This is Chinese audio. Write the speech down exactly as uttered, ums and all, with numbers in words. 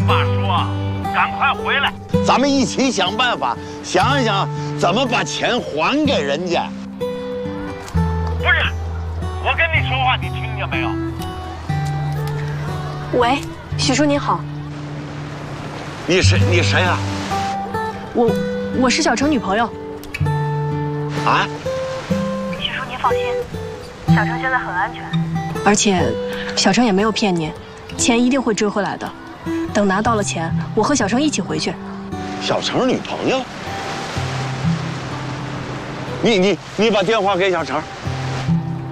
话说，赶快回来， 咱们一起想办法，想一想怎么把钱还给人家。 不是，我跟你说话，你听见没有？ 喂，许叔您好。 你谁？你谁啊？ 我我是小程女朋友。 啊？ 许叔您放心，小程现在很安全，而且小程也没有骗您，钱一定会追回来的。等拿到了钱，我和小程一起回去。 小程女朋友？你你你把电话给小程。